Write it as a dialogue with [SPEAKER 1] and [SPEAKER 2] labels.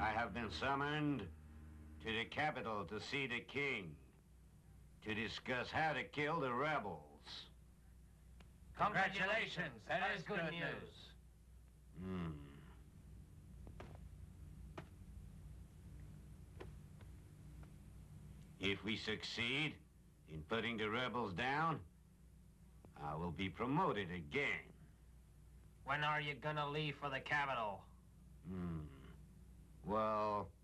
[SPEAKER 1] I have been summoned to the capital to see the king, to discuss how to kill the rebels.
[SPEAKER 2] Congratulations. That is good news.
[SPEAKER 1] If we succeed in putting the rebels down, I will be promoted again.
[SPEAKER 2] When are you gonna leave for the capital?
[SPEAKER 1] Well,